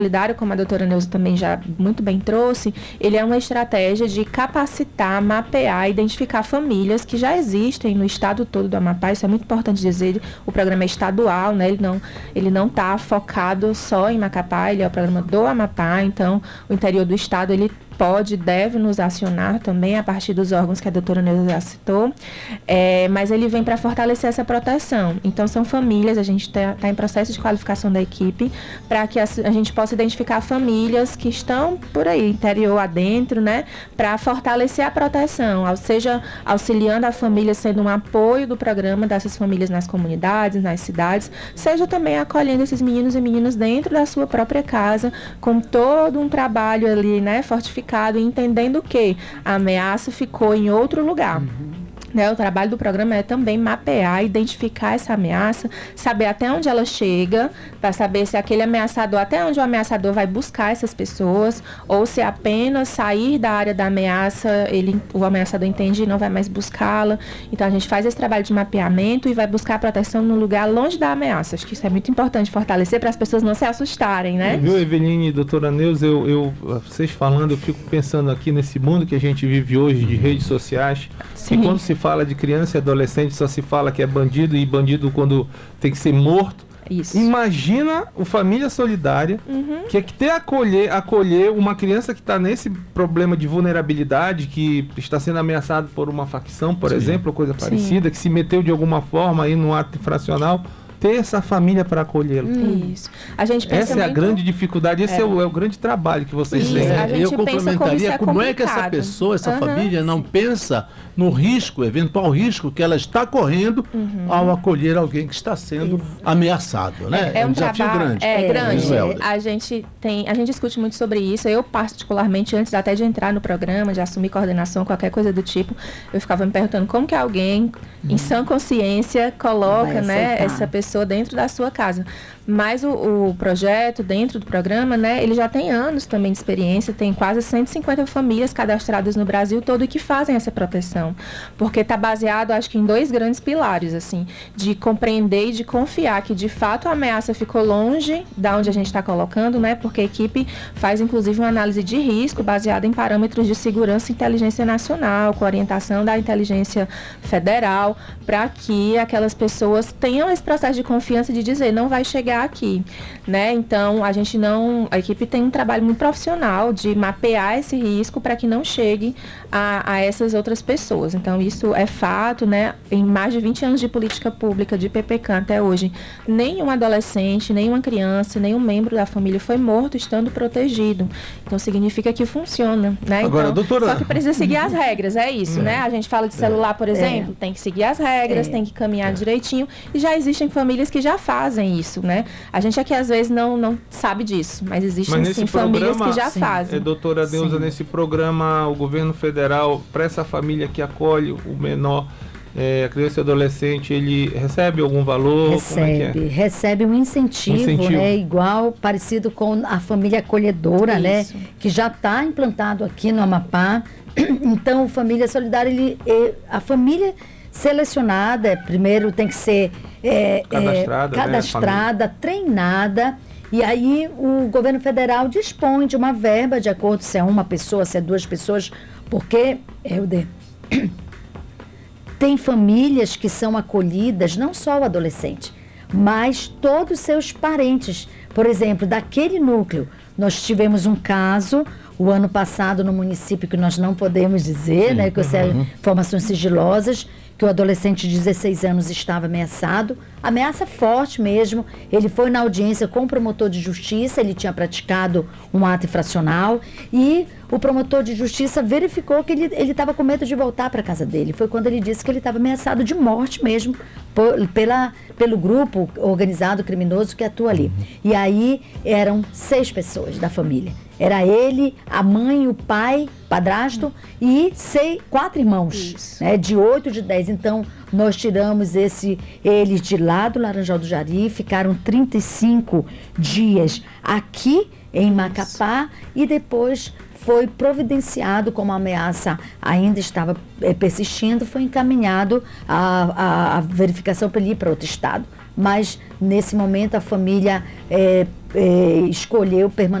Solidário, como a doutora Neuza também já muito bem trouxe, ele é uma estratégia de capacitar, mapear, identificar famílias que já existem no estado todo do Amapá. Isso é muito importante dizer. O programa é estadual, né? Ele não está focado só em Macapá, ele é o programa do Amapá. Então, o interior do estado, ele deve nos acionar também a partir dos órgãos que a doutora Neuza já citou, mas ele vem para fortalecer essa proteção. Então, são famílias, a gente está em processo de qualificação da equipe, para que a gente possa identificar famílias que estão por aí, interior adentro, né, para fortalecer a proteção, seja auxiliando a família, sendo um apoio do programa dessas famílias nas comunidades, nas cidades, seja também acolhendo esses meninos e meninas dentro da sua própria casa, com todo um trabalho ali, né, fortificado, e entendendo que a ameaça ficou em outro lugar. O trabalho do programa é também mapear, identificar essa ameaça, saber até onde ela chega, para saber se aquele ameaçador, até onde o ameaçador vai buscar essas pessoas, ou se apenas sair da área da ameaça, o ameaçador entende e não vai mais buscá-la. Então, a gente faz esse trabalho de mapeamento e vai buscar a proteção no lugar longe da ameaça. Acho que isso é muito importante fortalecer para as pessoas não se assustarem, né? Viu, Eveline e doutora Neuza, vocês falando, eu fico pensando aqui nesse mundo que a gente vive hoje de redes sociais. Sim. E quando se fala de criança e adolescente, só se fala que é bandido, e bandido quando tem que ser morto. Isso. Imagina o Família Solidária, que é que ter acolher uma criança que está nesse problema de vulnerabilidade, que está sendo ameaçado por uma facção, por exemplo, ou coisa parecida, que se meteu de alguma forma aí no ato infracional. Ter essa família para acolhê-lo. Isso. A gente pensa essa é a grande dificuldade, esse é o grande trabalho que vocês têm. Eu complementaria como é que essa pessoa, essa família não pensa no risco, eventual risco que ela está correndo ao acolher alguém que está sendo ameaçado, né? É um desafio grande. É grande. A gente discute muito sobre isso. Eu, particularmente, antes até de entrar no programa, de assumir coordenação, qualquer coisa do tipo, eu ficava me perguntando como que alguém, em sã consciência, coloca, né, essa pessoa dentro da sua casa. Mas o projeto, dentro do programa, né, ele já tem anos também de experiência, tem quase 150 famílias cadastradas no Brasil todo que fazem essa proteção. Porque está baseado, acho que, em 2 grandes pilares, assim, de compreender e de confiar que, de fato, a ameaça ficou longe da onde a gente está colocando, né, porque a equipe faz, inclusive, uma análise de risco baseada em parâmetros de segurança e inteligência nacional, com orientação da inteligência federal, para que aquelas pessoas tenham esse processo de confiança de dizer, não vai chegar aqui, né? Então, a equipe tem um trabalho muito profissional de mapear esse risco para que não chegue a essas outras pessoas. Então, isso é fato, né? Em mais de 20 anos de política pública de PPCAM até hoje, nenhum adolescente, nenhuma criança, nenhum membro da família foi morto estando protegido. Então, significa que funciona, né? Agora, então, doutora... Só que precisa seguir as regras, é isso, né? A gente fala de celular, por exemplo, tem que seguir as regras, tem que caminhar direitinho, e já existem famílias que já fazem isso, né? A gente aqui às vezes não sabe disso, mas existem sim famílias que já fazem. Doutora Neuza, nesse programa, o governo federal, para essa família que acolhe o menor, a criança e adolescente, ele recebe algum valor? Recebe um incentivo, né? Igual, parecido com a família acolhedora, né? Que já está implantado aqui no Amapá. Então, Família Solidária, a família selecionada, primeiro tem que ser cadastrada, né, treinada, e aí o governo federal dispõe de uma verba de acordo se é uma pessoa, se é 2 pessoas, porque tem famílias que são acolhidas, não só o adolescente, mas todos os seus parentes. Por exemplo, daquele núcleo, nós tivemos um caso o ano passado no município que nós não podemos dizer, né, que são informações sigilosas, que o adolescente de 16 anos estava ameaçado, ameaça forte mesmo. Ele foi na audiência com o promotor de justiça, ele tinha praticado um ato infracional e o promotor de justiça verificou que ele estava com medo de voltar para a casa dele. Foi quando ele disse que ele estava ameaçado de morte mesmo pelo grupo organizado criminoso que atua ali. E aí eram 6 pessoas da família. Era ele, a mãe, o pai, padrasto e 4 irmãos, né, de 8, de 10. Então, nós tiramos eles de lá do Laranjal do Jari, ficaram 35 dias aqui em Macapá e depois foi providenciado, como a ameaça ainda estava persistindo, foi encaminhado a verificação para ele ir para outro estado. mas nesse momento a família escolheu permanecer